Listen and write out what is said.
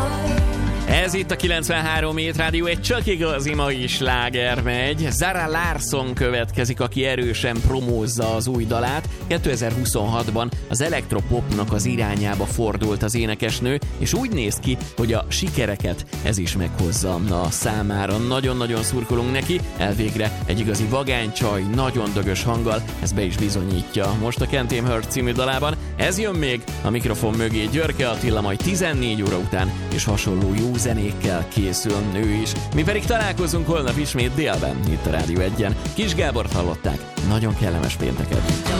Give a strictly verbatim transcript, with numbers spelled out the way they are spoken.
Ez itt a kilencvenhárom Hét Rádió, egy csak igazi mai sláger megy. Zara Larsson következik, aki erősen promózza az új dalát. kétezer-huszonhatban az elektropopnak az irányába fordult az énekesnő, és úgy néz ki, hogy a sikereket ez is meghozza a számára. Nagyon-nagyon szurkolunk neki, elvégre egy igazi vagánycsaj, nagyon dögös hanggal, ez be is bizonyítja most a Can't Tame Her című dalában. Ez jön még a mikrofon mögé Györke Attila, majd tizennégy óra után, és hasonló jó zenékkel készül ő is. Mi pedig találkozunk holnap ismét délben itt a Rádió egyen. Kis Gábort hallották, nagyon kellemes pénteket!